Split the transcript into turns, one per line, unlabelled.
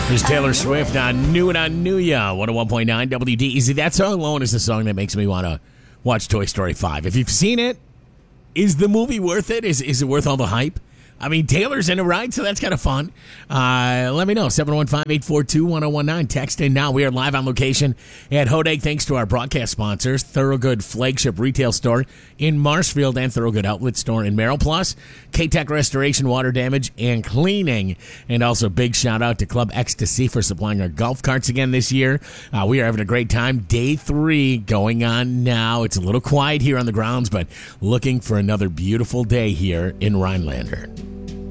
There's Taylor Swift on New and on New Ya, 101.9 WDEZ. That song alone is the song that makes me want to watch Toy Story 5. If you've seen it, is the movie worth it? Is it worth all the hype? I mean, Taylor's in it, right? So that's kind of fun. Let me know. 715-842-1019. Text in now. We are live on location at Hodag, thanks to our broadcast sponsors, Thorogood Flagship Retail Store in Marshfield and Thorogood Outlet Store in Merrill. Plus, K-Tech Restoration, Water Damage, and Cleaning. And also, big shout-out to Club Ecstasy for supplying our golf carts again this year. We are having a great time. Day 3 going on now. It's a little quiet here on the grounds, but looking for another beautiful day here in Rhinelander.